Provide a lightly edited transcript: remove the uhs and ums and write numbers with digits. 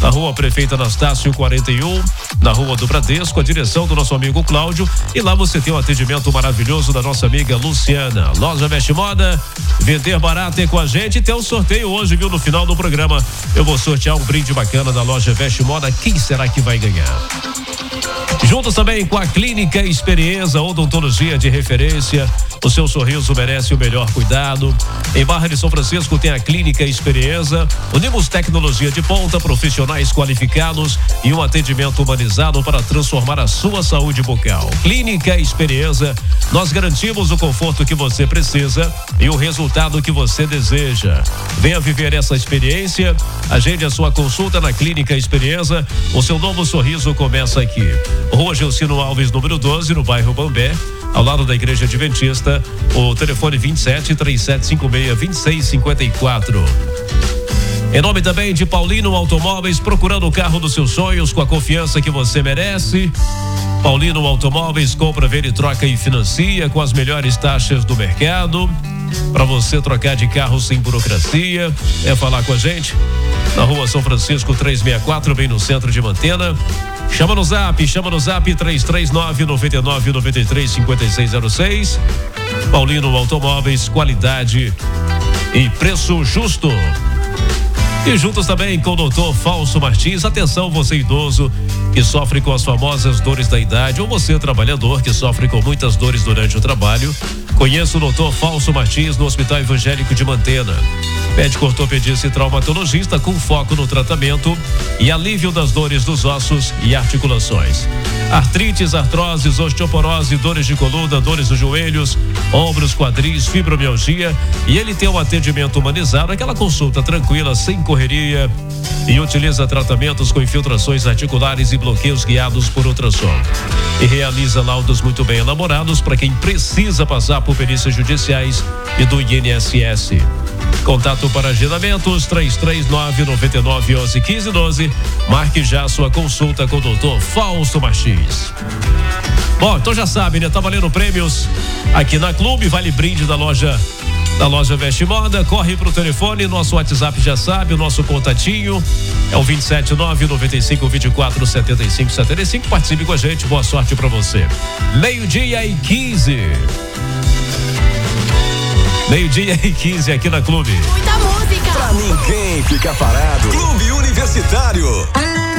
Rua Prefeito Anastácio 41, na Rua do Bradesco, a direção do nosso amigo Cláudio. E lá você tem um atendimento maravilhoso da nossa amiga Luciana. Loja Veste Moda, vender barato é com a gente. E tem um sorteio hoje, viu? No final do programa eu vou sortear um brinde bacana da Loja Veste Moda. Quem será que vai ganhar? Juntos também com a Clínica Experiência, odontologia de referência. O seu sorriso merece o melhor cuidado. Em Barra de São Francisco tem a Clínica Experiência. Unimos tecnologia de ponta, profissionais qualificados e um atendimento humanizado para transformar a sua saúde bucal. Clínica Experiência, nós garantimos o conforto que você precisa e o resultado que você deseja. Venha viver essa experiência. Agende a sua consulta na Clínica Experiência. O seu novo sorriso começa aqui. Rua Gelsino Alves, número 12, no bairro Bambé, ao lado da Igreja Adventista. O telefone 27-3756-2654. Em nome também de Paulino Automóveis, procurando o carro dos seus sonhos com a confiança que você merece. Paulino Automóveis, compra, vende, troca e financia com as melhores taxas do mercado. Para você trocar de carro sem burocracia, é falar com a gente na Rua São Francisco 364, bem no centro de Mantena. Chama no zap 339-9993-5606. Paulino Automóveis, qualidade e preço justo. E juntos também com o Dr. Fausto Martins. Atenção, você idoso que sofre com as famosas dores da idade, ou você trabalhador que sofre com muitas dores durante o trabalho. Conheça o Dr. Fausto Martins no Hospital Evangélico de Mantena. Médico ortopedista e traumatologista com foco no tratamento e alívio das dores dos ossos e articulações. Artrites, artroses, osteoporose, dores de coluna, dores dos joelhos, ombros, quadris, fibromialgia. E ele tem um atendimento humanizado, aquela consulta tranquila, sem correria, e utiliza tratamentos com infiltrações articulares e bloqueios guiados por ultrassom. E realiza laudos muito bem elaborados para quem precisa passar por perícias judiciais e do INSS. Contato para agendamentos 339-9911-1512. Marque já sua consulta com o Dr. Fausto Martins. Bom, então já sabe, né? Tá valendo prêmios aqui na Clube, vale brinde da loja Veste Moda. Corre pro telefone, nosso WhatsApp já sabe, o nosso contatinho é o 279-9524-7575. Participe com a gente, boa sorte pra você. 12:15. 12:15 aqui na Clube. Muita música. Pra ninguém ficar parado. Clube Universitário.